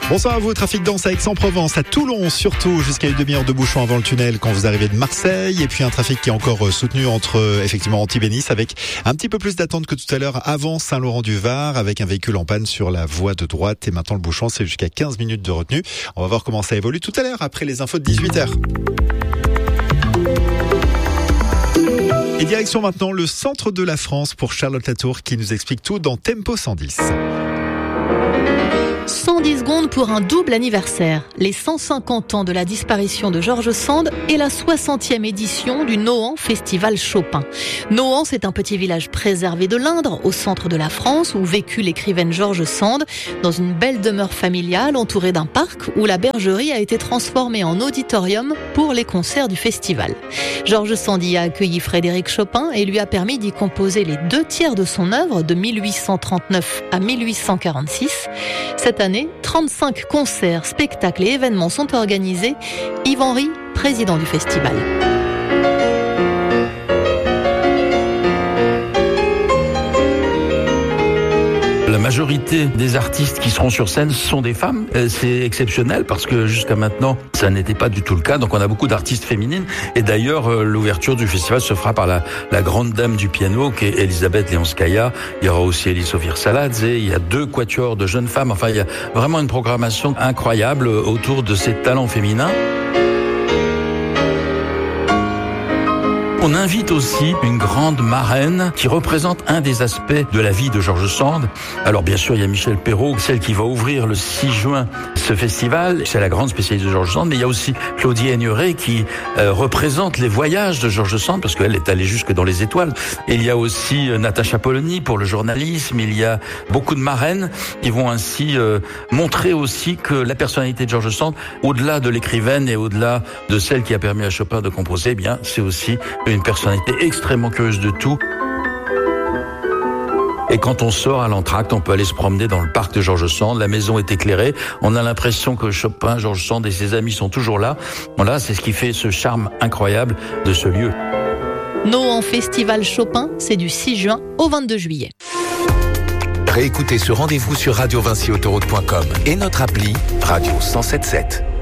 Bonsoir à vous, trafic dense à Aix-en-Provence, à Toulon surtout, jusqu'à une demi-heure de bouchon avant le tunnel quand vous arrivez de Marseille. Et puis un trafic qui est encore soutenu entre effectivement Antibes-Nice avec un petit peu plus d'attente que tout à l'heure avant Saint-Laurent-du-Var avec un véhicule en panne sur la voie de droite. Et maintenant le bouchon c'est jusqu'à 15 minutes de retenue. On va voir comment ça évolue tout à l'heure après les infos de 18h. Et direction maintenant le centre de la France pour Charlotte Latour qui nous explique tout dans Tempo 110. 110 secondes pour un double anniversaire. Les 150 ans de la disparition de George Sand et la 60e édition du Nohant Festival Chopin. Nohant, c'est un petit village préservé de l'Indre, au centre de la France, où vécut l'écrivaine George Sand, dans une belle demeure familiale entourée d'un parc où la bergerie a été transformée en auditorium pour les concerts du festival. George Sand y a accueilli Frédéric Chopin et lui a permis d'y composer les 2/3 de son œuvre de 1839 à 1846. Cette année, 35 concerts, spectacles et événements sont organisés. Yves Henry, président du festival. La majorité des artistes qui seront sur scène sont des femmes. C'est exceptionnel parce que jusqu'à maintenant, ça n'était pas du tout le cas. Donc on a beaucoup d'artistes féminines. Et d'ailleurs, l'ouverture du festival se fera par la grande dame du piano, qui est Elisabeth Leonskaya. Il y aura aussi Elis Ophir-Saladze. Il y a 2 quatuors de jeunes femmes. Enfin, il y a vraiment une programmation incroyable autour de ces talents féminins. On invite aussi une grande marraine qui représente un des aspects de la vie de George Sand. Alors bien sûr, il y a Michel Perrault, celle qui va ouvrir le 6 juin ce festival. C'est la grande spécialiste de George Sand, mais il y a aussi Claudie Aigneret qui représente les voyages de George Sand, parce qu'elle est allée jusque dans les étoiles. Et il y a aussi Natacha Polony pour le journalisme. Il y a beaucoup de marraines qui vont ainsi montrer aussi que la personnalité de George Sand, au-delà de l'écrivaine et au-delà de celle qui a permis à Chopin de composer, eh bien c'est aussi une personnalité extrêmement curieuse de tout. Et quand on sort à l'entracte, on peut aller se promener dans le parc de George Sand. La maison est éclairée. On a l'impression que Chopin, George Sand et ses amis sont toujours là. Voilà, c'est ce qui fait ce charme incroyable de ce lieu. Nohant Festival Chopin, c'est du 6 juin au 22 juillet. Réécoutez ce rendez-vous sur radiovincyautoroute.com et notre appli Radio 107.7.